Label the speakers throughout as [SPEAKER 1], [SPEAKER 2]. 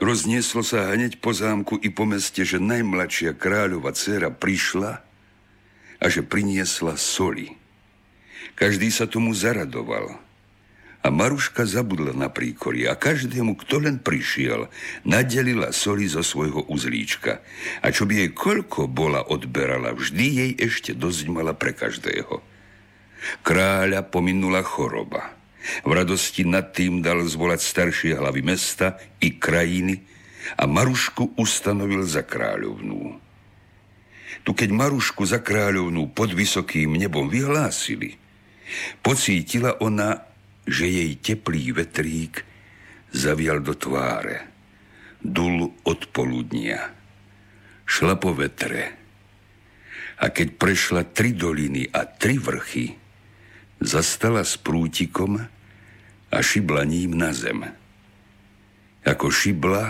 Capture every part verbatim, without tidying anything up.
[SPEAKER 1] Roznieslo sa hneď po zámku i po meste, že najmladšia kráľova dcéra prišla a že priniesla soli. Každý sa tomu zaradoval. A Maruška zabudla na príkorie a každému, kto len prišiel, nadelila soli zo svojho uzlíčka. A čo by jej koľko bola odberala, vždy jej ešte dosť mala pre každého. Kráľa pominula choroba. V radosti nad tým dal zvolať staršie hlavy mesta i krajiny a Marušku ustanovil za kráľovnú. Tu keď Marušku za kráľovnú pod vysokým nebom vyhlásili, pocítila ona, že jej teplý vetrík zavial do tváre. Dul od poludnia. Šla po vetre. A keď prešla tri doliny a tri vrchy, zastala s prútikom a šibla ním na zem. Ako šibla,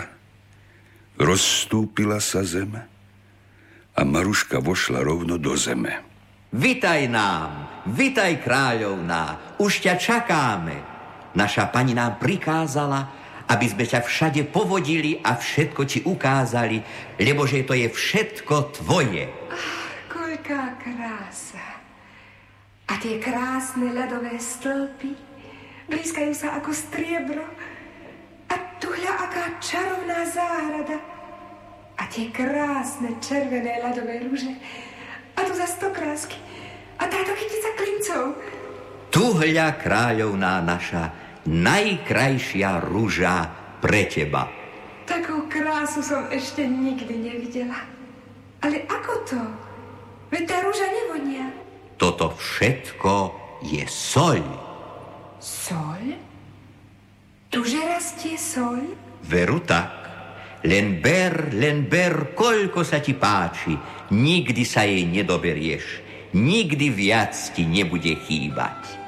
[SPEAKER 1] rozstúpila sa zem a Maruška vošla rovno do zeme.
[SPEAKER 2] Vitaj nám, vitaj kráľovná, už ťa čakáme. Naša pani nám prikázala, aby sme ťa všade povodili a všetko ti ukázali, lebo že to je všetko tvoje.
[SPEAKER 3] Ach, koľká krása. A tie krásne ľadové stĺpy blízkajú sa ako striebro. A tu hľa, aká čarovná záhrada. A tie krásne červené ľadové rúže. A tu za sto krásky. A táto kytica klincov.
[SPEAKER 2] Tu hľa, kráľovná naša, najkrajšia rúža pre teba.
[SPEAKER 3] Takú krásu som ešte nikdy nevidela. Ale ako to? Veď tá rúža nevonia.
[SPEAKER 2] Toto všetko je soľ.
[SPEAKER 3] Soľ? Tuže rastie soľ?
[SPEAKER 2] Veru tak. Len ber, len ber, koľko sa ti páči. Nikdy sa jej nedoberieš. Nikdy viac ti nebude chýbať.